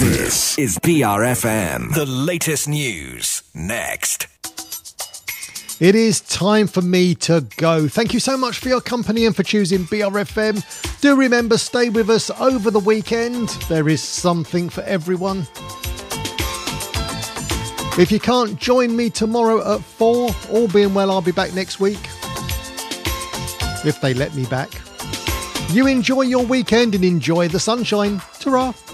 This is BRFM. The latest news next. It is time for me to go. Thank you so much for your company and for choosing BRFM. Do remember, stay with us over the weekend. There is something for everyone. If you can't join me tomorrow at 4, all being well, I'll be back next week. If they let me back. You enjoy your weekend and enjoy the sunshine. Ta-ra.